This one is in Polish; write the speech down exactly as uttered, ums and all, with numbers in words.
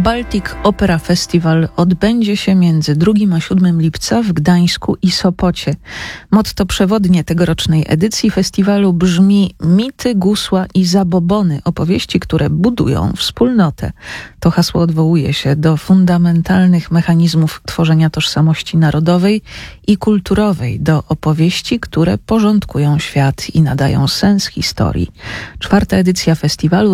Baltic Opera Festival odbędzie się między drugim a siódmym lipca w Gdańsku i Sopocie. Motto przewodnie tegorocznej edycji festiwalu brzmi: mity, gusła i zabobony, opowieści, które budują wspólnotę. To hasło odwołuje się do fundamentalnych mechanizmów tworzenia tożsamości narodowej i kulturowej, do opowieści, które porządkują świat i nadają sens historii. Czwarta edycja festiwalu